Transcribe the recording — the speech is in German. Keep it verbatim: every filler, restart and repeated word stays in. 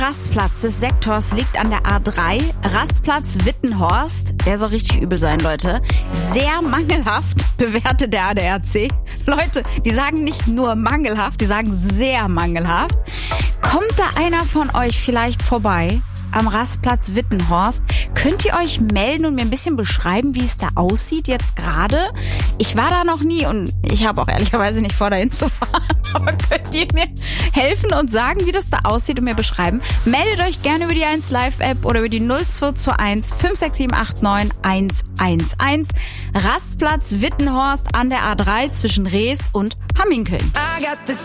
Rastplatz des Sektors liegt an der A drei. Rastplatz Wittenhorst. Der soll richtig übel sein, Leute. Sehr mangelhaft bewertet der A D A C. Leute, die sagen nicht nur mangelhaft, die sagen sehr mangelhaft. Kommt da einer von euch vielleicht vorbei am Rastplatz Wittenhorst? Könnt ihr euch melden und mir ein bisschen beschreiben, wie es da aussieht jetzt gerade? Ich war da noch nie und ich habe auch ehrlicherweise nicht vor, dahin zu fahren. Aber könnt ihr mir helfen und sagen, wie das da aussieht und mir beschreiben? Meldet euch gerne über die eins Live App oder über die null zwei zwei eins fünf sechs sieben acht neun eins eins eins. Rastplatz Wittenhorst an der A drei zwischen Rees und Hamminkeln.